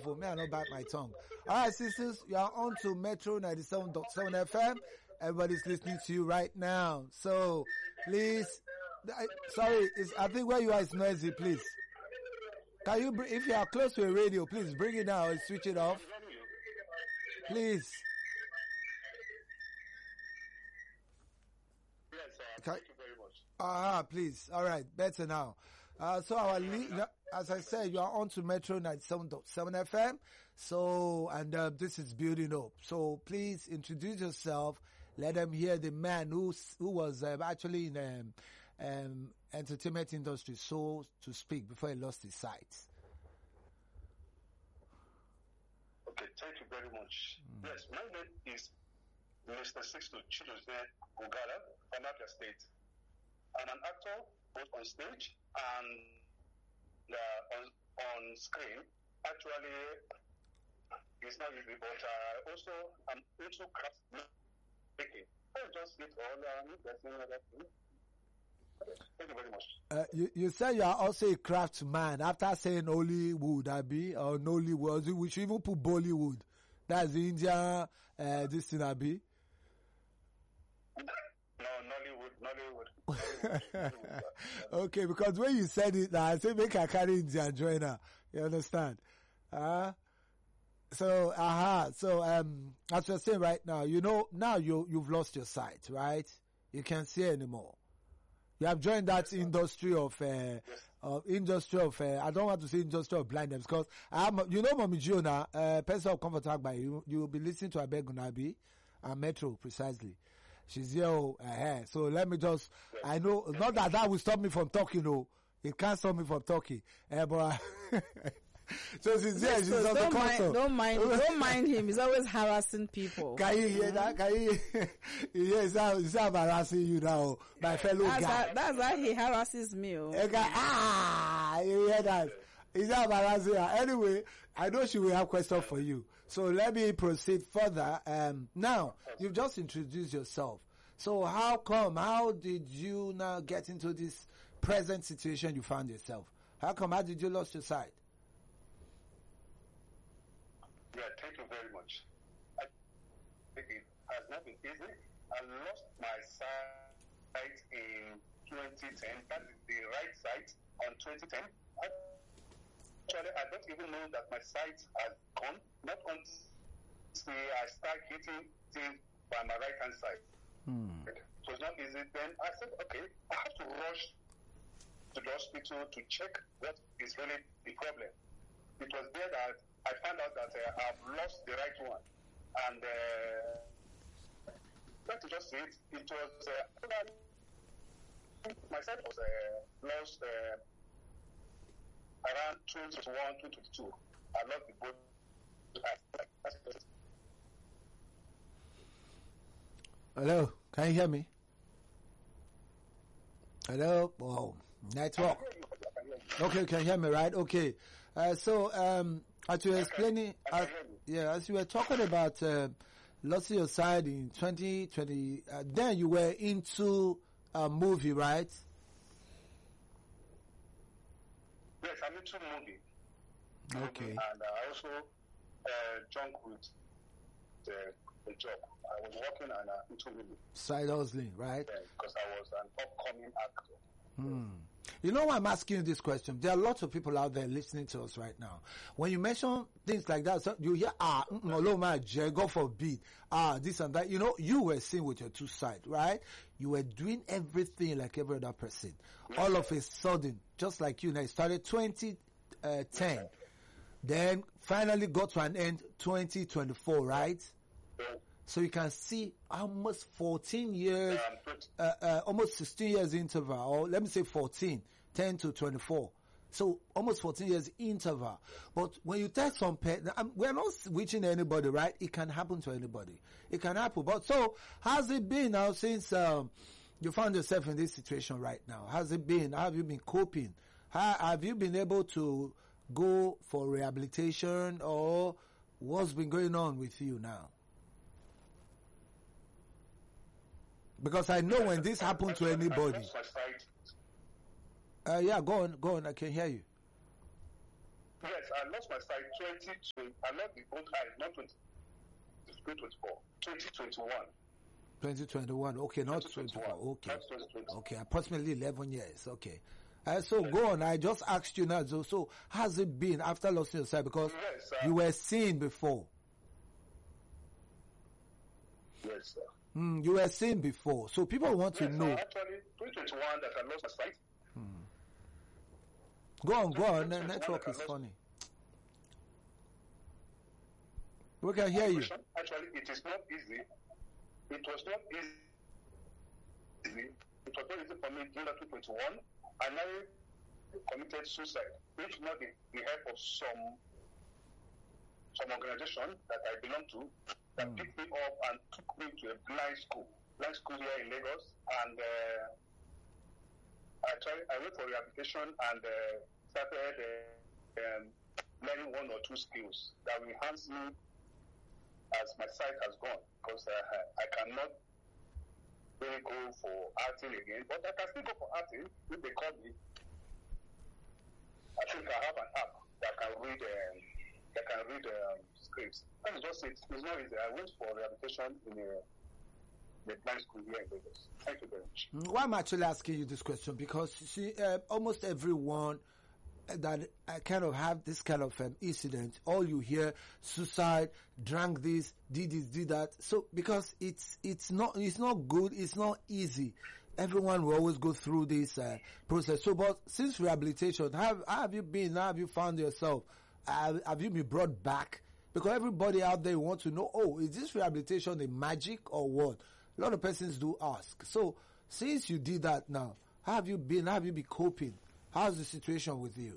for me, I not bite my tongue. All right, sisters, you are on to Metro 97.7 FM. Everybody's listening to you right now. So, please, I think where you are is noisy, please. Can you, if you are close to a radio, please bring it down and switch it off. Please. Yes, thank you very much. Please. All right, better now. So as I said, you are on to Metro 97.7 FM. So, and this is building up. So please introduce yourself. Let them hear the man who was actually in entertainment industry, so to speak, before he lost his sight. Okay, thank you very much. Yes, my name is Mr. Sixto Chidozie Ugala from Abia State. I'm an actor, both on stage and on screen. Actually, it's not easy, but also I'm into craft making. I just get all Thank you very much. You say you are also a craftsman. After saying Hollywood, Abi, or Nollywood, we should even put Bollywood. That's the Indian this thing, Abi. No, Nollywood. Okay, because when you said it, I said make a carry Indian joiner. You understand? So as you're saying right now, you know, now you've lost your sight, right? You can't see anymore. You have joined that industry of I don't want to say industry of blindness, because Mommy Giona, person of comfort by you will be listening to Abegunabi and Metro precisely. She's here, so let me just, I know, not that will stop me from talking, no. It can't stop me from talking. But so she's here, she's on the console. Don't mind him. He's always harassing people. Can you hear that? Can you hear? He's harassing you now, my fellow guy. That's why he harasses me. You hear that? He's harassing her. Anyway, I know she will have questions for you. So let me proceed further. Now, you've just introduced yourself. So how did you now get into this present situation you found yourself? How did you lose your sight? Yeah, thank you very much. I think it has not been easy. I lost my sight in 2010. That is the right sight on 2010. Actually, I don't even know that my sight has gone. Not until I start hitting things by my right hand side. So it's not easy. Then I said, okay, I have to rush to the hospital to check what is really the problem. It was there that I found out that I've lost the right one. And not to just say it, it was my sight was lost around 2021, 2022. I lost the both. Hello, can you hear me? Hello? Wow, network. Okay, can you hear me, right? Okay. As you were explaining, as you were talking about losing your sight in 2020, then you were into a movie, right? Yes, I'm into movie. Okay. And I also junk with the job. I was working and into movie. Side hustling, right? Yeah, because I was an upcoming actor. You know why I'm asking you this question? There are lots of people out there listening to us right now. When you mention things like that, so you hear, God forbid, this and that. You know, you were seeing with your two sides, right? You were doing everything like every other person. All of a sudden, just like you, now it started 2010. Then finally got to an end 2024, right? So you can see almost 14 years, almost 16 years interval, or let me say 14, 10 to 24. So almost 14 years interval. But when you test some we're not switching anybody, right? It can happen to anybody. It can happen. But so, how's it been now since you found yourself in this situation right now? How's it been? How have you been coping? How have you been able to go for rehabilitation, or what's been going on with you now? Because I know when this happened to anybody. Yeah, go on, I can hear you. Yes, I lost my sight 2020. I lost the both eyes, not 2024, 2021. 2021. Okay, not 24. 2021. Okay. Not 2020. Okay, approximately 11 years. Okay. So go on. I just asked you now. So how's it been after losing your sight? Because Yes, you were seeing before. Yes, sir. You were seeing before. So people want to Yes, know. actually, 2021 that I lost my sight. Go on. The 2021 network that I is lost- funny. We can hear you. Actually, it is not easy. It was not easy. It was not easy for me during that 2021. I now committed suicide, if not the help of some organization that I belong to that picked me up and took me to a blind school here in Lagos, and I went for rehabilitation and started learning one or two skills that will enhance me as my sight has gone, because I cannot really go for acting again, but I can still go for acting if they call me. I think I have an app that can read scripts. That's just it. It's not easy. I went for rehabilitation in a blind school here in Lagos. Thank you very much. Why I'm actually asking you this question? Because you see, almost everyone that kind of have this kind of incident, all you hear, suicide, drank this, did that. So because it's not good, it's not easy. Everyone will always go through this process. So, but since rehabilitation, how have you been? How have you found yourself? Have you been brought back? Because everybody out there wants to know, is this rehabilitation a magic or what? A lot of persons do ask. So, since you did that now, how have you been? How have you been coping? How's the situation with you?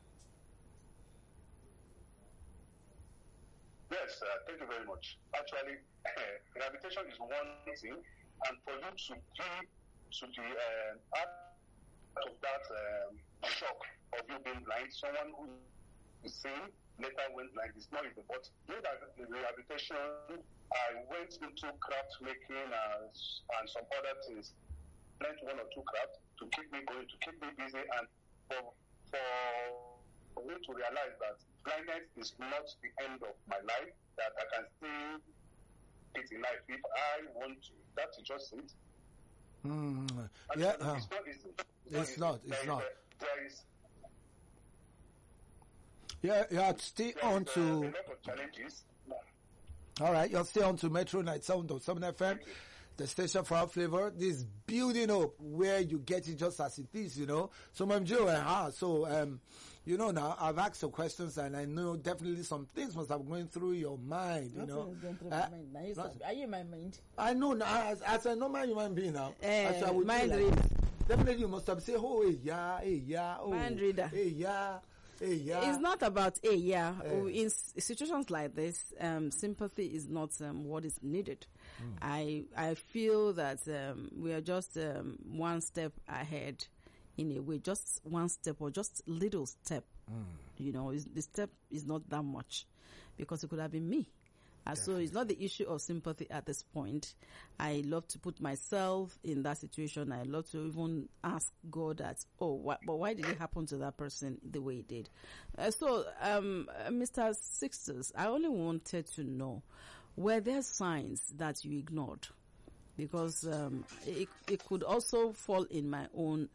Yes, thank you very much. Actually, rehabilitation is one thing, and for you to be out of that shock of you being blind, someone who is seeing later went blind, is not easy. But during the rehabilitation, I went into craft making and some other things. Learned one or two crafts to keep me going, to keep me busy, and for me to realize that blindness is not the end of my life, that I can still it in life if I want to. That is just it. Yeah, it's not easy. It's not. There is stay there on is, to. a lot of challenges. All right, you'll stay on to Metro 97.7 FM, the station for our flavor. This building up where you get it just as it is, you know. So, Ma'am Joe, you know, now I've asked some questions, and I know definitely some things must have gone through your mind, you know. Nothing is going through my mind. Now are you in my mind? I know now, as a normal human being now, as I would mind do reader. definitely you must have said, oh, yeah, oh, Mind reader. yeah. It's not about in situations like this, sympathy is not what is needed. I feel that we are just one step ahead in a way, just one step or just little step. You know, the step is not that much because it could have been me. And so it's not the issue of sympathy at this point. I love to put myself in that situation. I love to even ask God that, but why did it happen to that person the way it did? Mr. Sixtus, I only wanted to know, were there signs that you ignored? Because it could also fall in my own,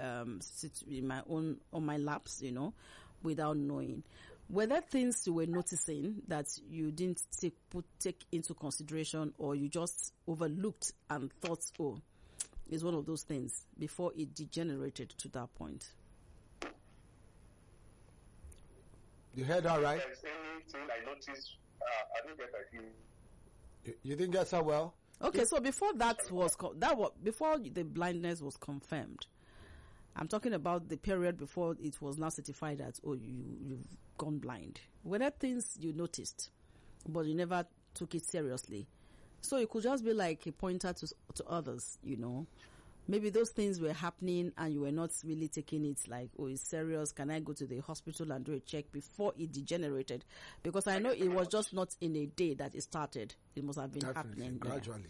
on my laps, you know, without knowing. Were there things you were noticing that you didn't take into consideration, or you just overlooked and thought, it's one of those things, before it degenerated to that point? You heard that right? If there's anything I noticed, I didn't get that. You didn't get so well? Okay, so before before the blindness was confirmed, I'm talking about the period before it was now certified that, you've gone blind. Were there things you noticed, but you never took it seriously? So it could just be like a pointer to others, you know. Maybe those things were happening and you were not really taking it like, it's serious. Can I go to the hospital and do a check before it degenerated? Because I know it was just not in a day that it started. It must have been happening gradually.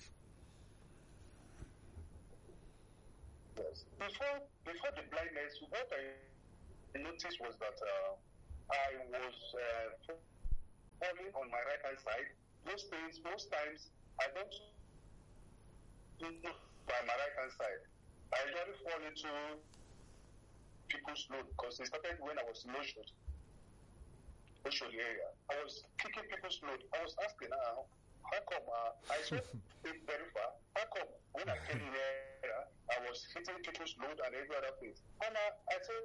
Yes. Before the blindness, what I noticed was that I was falling on my right hand side. Those things, most times, I don't do by my right hand side. I usually fall into people's load because it started when I was in Oshodi area. I was kicking people's load. I was asking, how come I saw it very far? How come when I came here, I was hitting people's load and every other place? And I said,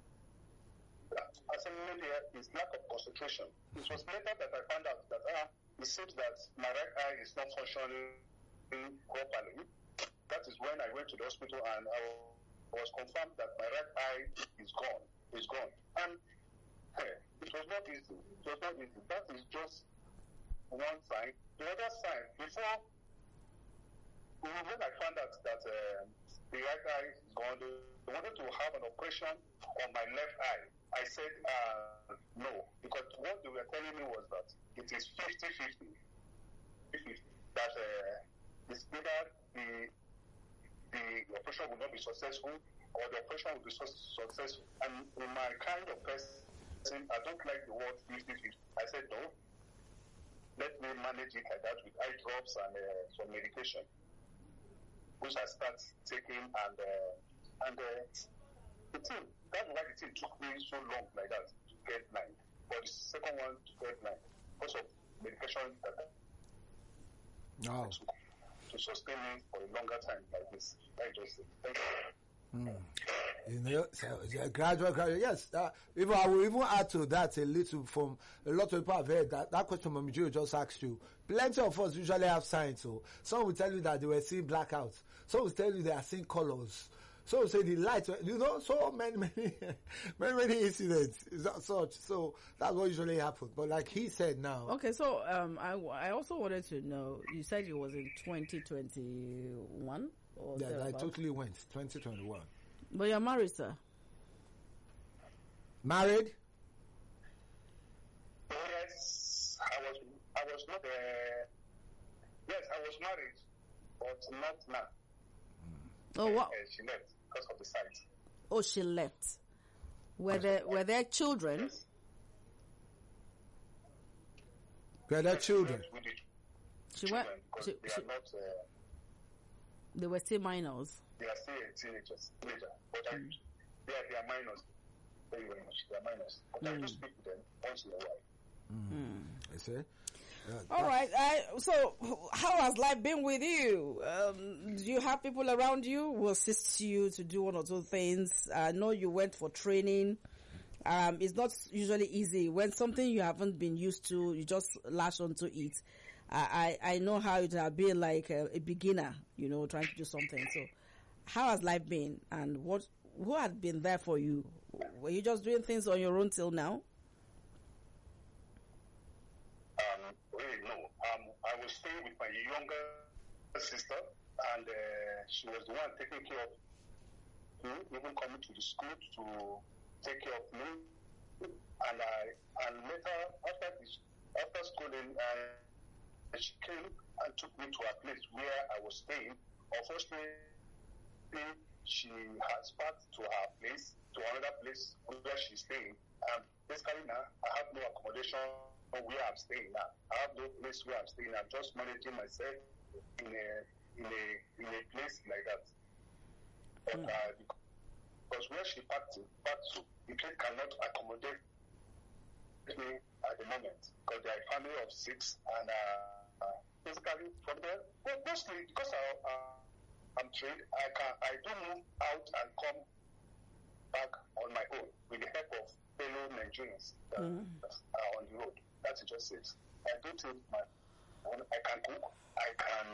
maybe it's lack of concentration. It was later that I found out that it seems that my right eye is not functioning properly. That is when I went to the hospital and I was confirmed that my right eye is gone. It's gone. And it was not easy. It was not easy. That is just one sign. The other sign, before, when I found out that the right eye is gone, they wanted to have an operation on my left eye. I said no, because what they were telling me was that it is 50-50. That it's either the operation will not be successful or the operation will be successful. And in my kind of person, I don't like the word 50-50. I said no. Let me manage it like that with eye drops and some medication, which I start taking and the thing. That's why the thing took me so long like that to get blind. But the second one to get blind because of medication that I took to sustain me for a longer time like this. I just said, thank you. You know, so gradual. Yes, even I will even add to that a little. From a lot of people have heard that question Mami Joe just asked you. Plenty of us usually have signs. So some will tell you that they were seeing blackouts. Some will tell you they are seeing colors. So say the lights, you know, so many incidents is that such. So that's what usually happens. But like he said now. Okay, so I also wanted to know. You said it was in 2021, or yeah, I totally went 2021. But you're married, sir. Married? Yes, I was not. Yes, I was married, but not now. Oh, what? She left because of the site. Oh, she left. Were there children? Yes. Were there children? She went. They are not. They were still minors. They are still teenagers. But they are minors. Very, very much. They are minors. But I just speak with them once in a while. I see. All right. So, how has life been with you? Do you have people around you who assist you to do one or two things? I know you went for training. It's not usually easy. When something you haven't been used to, you just lash onto it. I know how it has been like a beginner, you know, trying to do something. So, how has life been, and who has been there for you? Were you just doing things on your own till now? Really, no. I was staying with my younger sister, and she was the one taking care of me, even coming to the school to take care of me. And later, after schooling, she came and took me to a place where I was staying. Unfortunately, she has passed to her place, to another place where she's staying. Basically now, I have no accommodation where I'm staying now. I have no place where I'm staying. I'm just managing myself in a place like that. But because where she passed to, the place cannot accommodate me at the moment because they are a family of 6, and basically from there, well, mostly because I'm trained, I do move out and come back on my own with the help of fellow Nigerians that are on the road. That's just it. I do take my own. I can cook. I can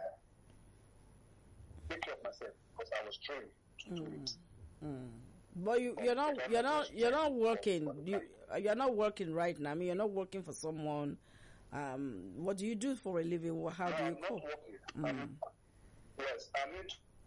take care of myself because I was trained to do it. But you're not working. You're not working right now. I mean, you're not working for someone. What do you do for a living? How do you cope? Yes, I need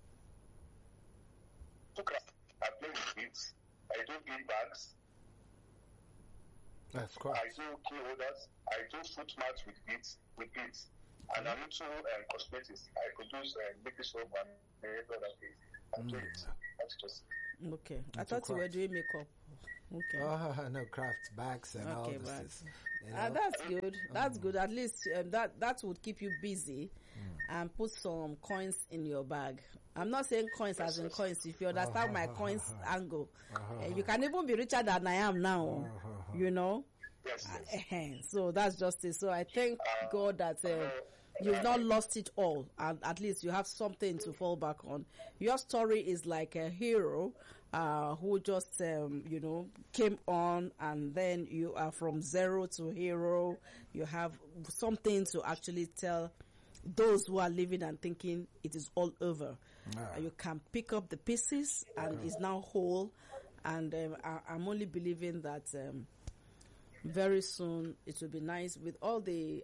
to craft. I play with beads. I do bead bags. That's correct. I do key holders. I do foot mats with beads. And I'm into cosmetics. I produce liquid soap and other things. I do it. That's just. Okay. I thought you were doing makeup. Okay. Oh, no, craft bags and all Okay, this. bags. You know? That's good. That's good. At least that would keep you busy and put some coins in your bag. I'm not saying coins as in coins. If you understand my coins angle, you can even be richer than I am now. You know. Yes, So that's just it. So I thank God that you've not lost it all, and at least you have something to fall back on. Your story is like a hero who just came on, and then you are from zero to hero. You have something to actually tell those who are living and thinking it is all over. You can pick up the pieces and it's now whole. And I'm only believing that very soon it will be nice with all the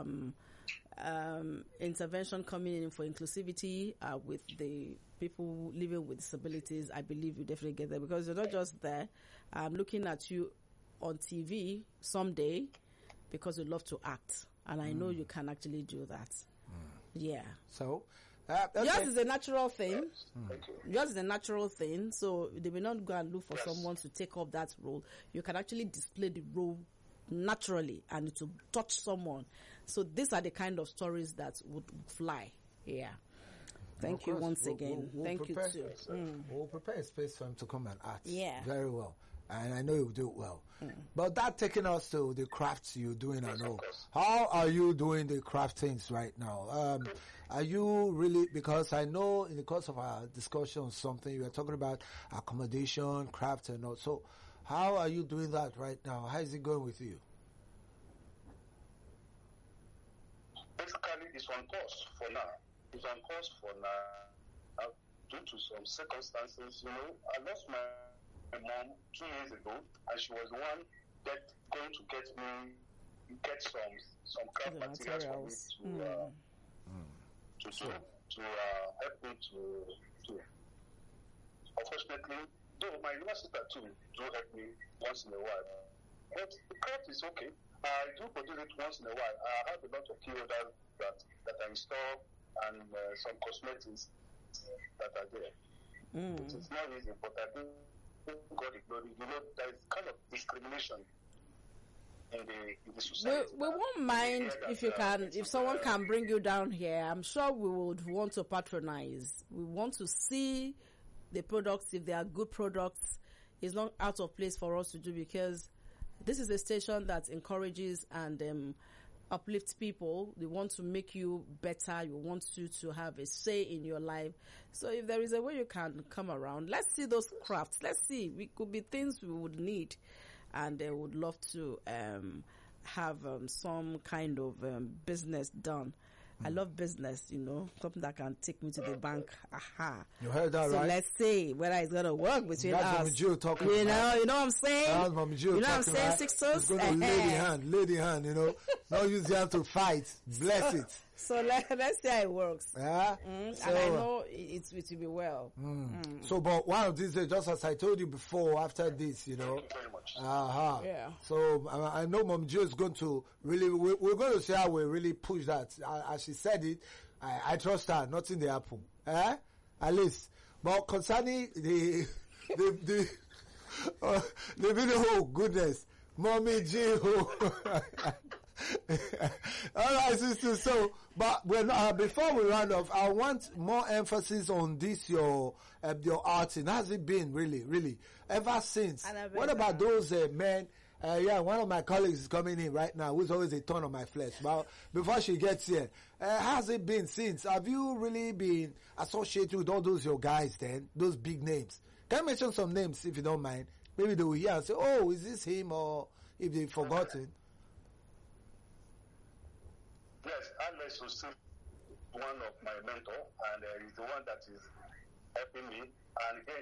intervention coming in for inclusivity with the people living with disabilities. I believe you definitely get there, because you're not just there. I'm looking at you on TV someday because you love to act, and I know you can actually do that. Yeah. So, yours is a natural thing. Yours is a natural thing. So they will not go and look for someone to take up that role. You can actually display the role naturally, and it will touch someone. So these are the kind of stories that would fly. Yeah. Thank you once again. Thank you too. We'll prepare a space for him to come and act. Yeah. Very well. And I know you'll do it well. But that taking us to the crafts you're doing, I know. How are you doing the craft things right now? Are you really, because I know in the course of our discussion something, you were talking about accommodation, craft and all. So how are you doing that right now? How is it going with you? Basically, it's on course for now. It's on course for now. Due to some circumstances, I lost my mom 2 years ago, and she was the one that going to get some craft materials for me to help me to. Unfortunately, though my younger sister too do help me once in a while, but the craft is okay. I do produce it once in a while. I have a lot of key orders that I install, and some cosmetics that are there. It's not easy, but I do God the glory. There is kind of discrimination in the society. We won't mind if someone can bring you down here. I'm sure we would want to patronize. We want to see the products. If they are good products, it's not out of place for us to do, because this is a station that encourages and uplifts people. They want to make you better. You want you to have a say in your life. So if there is a way you can come around, let's see those crafts. Let's see. We could be things we would need, and they would love to have some kind of business done. I love business, something that can take me to the bank. Aha. You heard that, right? So let's see whether it's going to work between That's us. Mama Jill talking. You know what I'm saying? That's Mama Jill you know what I'm talking, saying, right? Sixtos? It's going to lady hand, Not use the hand to fight. Bless it. So let's see how it works. Yeah. And I know it will be well. So, but one of these days, just as I told you before, after this, Thank you very much. Yeah. So I know Mom Joe is going to really. We're going to see how we really push that. As she said it, I trust her. Nothing they happen. At least. But concerning the video, oh goodness, Mommy Jill. All right, sister. So, but before we round off, I want more emphasis on this your arting. Has it been really ever since? What about those men? One of my colleagues is coming in right now, who's always a thorn on my flesh. But before she gets here, has it been since? Have you really been associated with all those your guys then? Those big names? Can I mention some names if you don't mind? Maybe they will hear and say, "Oh, is this him?" Or if they've forgotten. Yes, Alex was one of my mentor, and he's the one that is helping me. And again,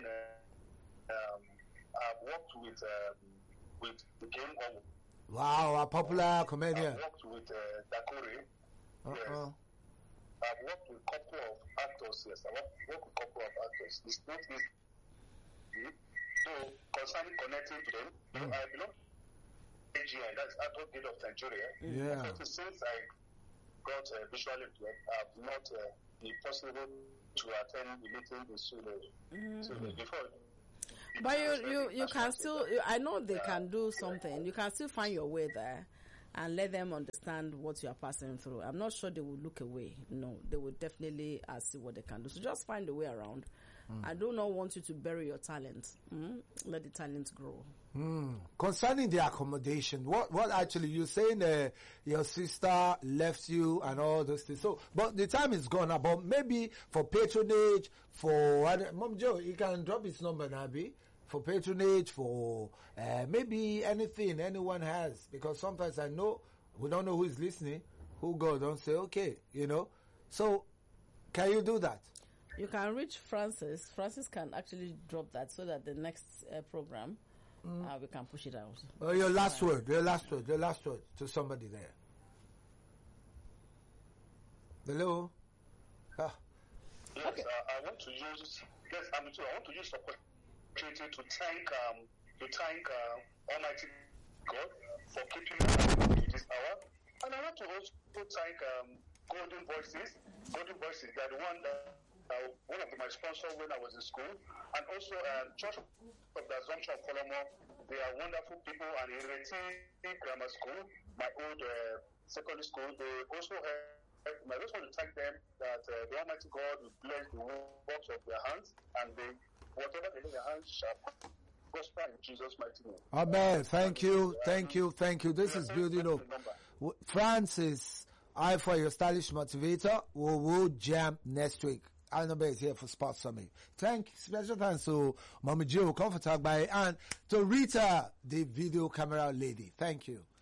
I've worked with the Game Omo. Wow, a popular comedian. I've worked with Dakore. Yes. I've worked with a couple of actors. Yes, I've worked with a couple of actors. It's not easy. So, concerning connecting to them, I belong to AGI, that's Adult Guild of Nigeria. Yeah. So since I got visually impaired, I've not been possible to attend the meeting in Sule. Before. But you can still, I know they can do something. You can still find your way there and let them understand what you are passing through. I'm not sure they will look away. No, they will definitely see what they can do. So just find a way around. I do not want you to bury your talent. Let the talent grow. Concerning the accommodation, what actually you're saying? Your sister left you and all those things. So, but the time is gone. But maybe for patronage, for Mom Joe, you can drop his number, Nabi, for patronage, for maybe anything anyone has. Because sometimes I know we don't know who is listening. Who go don't say okay, So, can you do that? You can reach Francis. Francis can actually drop that so that the next program, we can push it out. Oh, your last word to somebody there. Hello? Yes, okay. I want to use the opportunity to thank Almighty God for keeping me to this hour. And I want to also thank Golden Voices. Golden Voices, they are the one that one of my sponsors when I was in school, and also Church of the Assumption of Kolomo. They are wonderful people, and in Ireti Grammar School, my old secondary school, they also have. I just want to thank them that the Almighty God will bless the works of their hands, and whatever they lay their hands shall prosper in Jesus' mighty name. Amen. Thank you. This is building up. Francis, I for your stylish motivator. We'll jam next week. Our number is here for Sports Summit. Special thanks to Mama Jill, Comfortable by, and to Rita, the video camera lady. Thank you.